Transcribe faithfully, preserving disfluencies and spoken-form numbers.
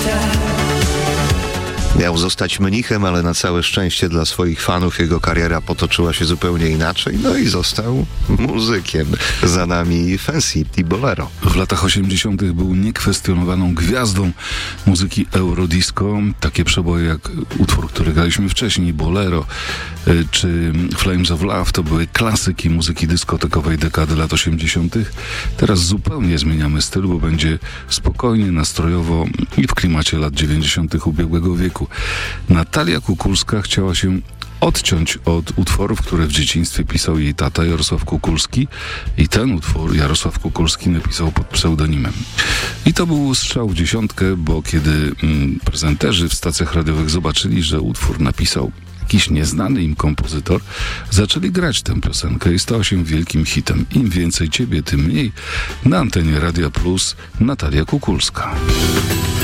Miał zostać mnichem, ale na całe szczęście dla swoich fanów jego kariera potoczyła się zupełnie inaczej. No i został muzykiem. Za nami Fancy i Bolero. W latach osiemdziesiątych był niekwestionowaną gwiazdą muzyki eurodisco. Takie przeboje jak utwór, który graliśmy wcześniej, Bolero czy Flames of Love, to były klasyki muzyki dyskotekowej dekady lat osiemdziesiątych. Teraz zupełnie zmieniamy styl, bo będzie spokojnie, nastrojowo i w klimacie lat dziewięćdziesiątych ubiegłego wieku. Natalia Kukulska chciała się odciąć od utworów, które w dzieciństwie pisał jej tata Jarosław Kukulski, i ten utwór Jarosław Kukulski napisał pod pseudonimem. I to był strzał w dziesiątkę, bo kiedy mm, prezenterzy w stacjach radiowych zobaczyli, że utwór napisał jakiś nieznany im kompozytor, zaczęli grać tę piosenkę i stała się wielkim hitem. Im więcej ciebie, tym mniej. Na antenie Radia Plus Natalia Kukulska.